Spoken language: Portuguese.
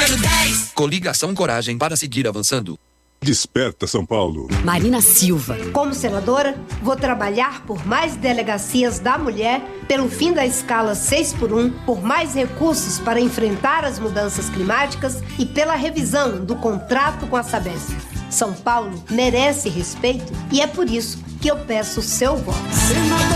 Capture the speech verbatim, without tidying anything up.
zero dez. Coligação Coragem para seguir avançando. Desperta São Paulo. Marina Silva. Como senadora, vou trabalhar por mais delegacias da mulher, pelo fim da escala seis por um, por mais recursos para enfrentar as mudanças climáticas e pela revisão do contrato com a Sabesp. São Paulo merece respeito e é por isso que eu peço o seu voto.